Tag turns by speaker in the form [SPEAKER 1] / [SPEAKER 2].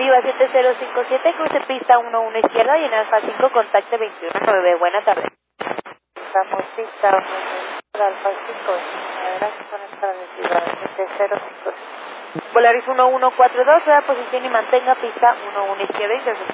[SPEAKER 1] Viva 7057, cruce pista 11 izquierda y en Alfa 5 contacte 219. Buenas tardes.
[SPEAKER 2] Estamos pista 11 Alfa 5. Gracias por estar en Viva 7057.
[SPEAKER 1] Volaris 1142, vea posición y mantenga pista 11 izquierda.